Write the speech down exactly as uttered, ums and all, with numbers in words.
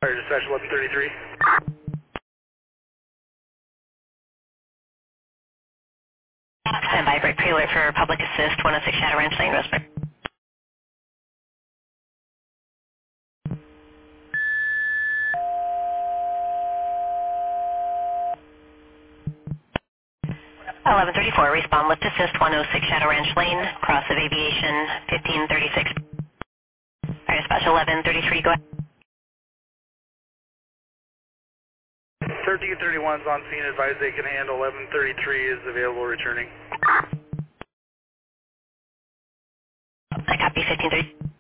Fire dispatch eleven thirty-three. Stand by, break prealert for Public Assist, one oh six Shadow Ranch Lane, Roseburg. eleven thirty-four, respond with assist, one oh six Shadow Ranch Lane, cross of aviation, fifteen thirty-six. Fire dispatch eleven thirty-three, go ahead. thirteen thirty-one's on scene, advise they can handle. eleven thirty-three is available returning. I copy fifteen thirty.